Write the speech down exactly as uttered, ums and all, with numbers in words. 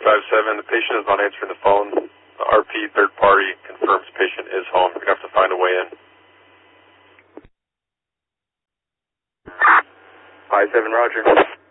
five seven, the patient is not answering the phone. The R P third party confirms patient is home. We're going to have to find a way in. five seven, roger.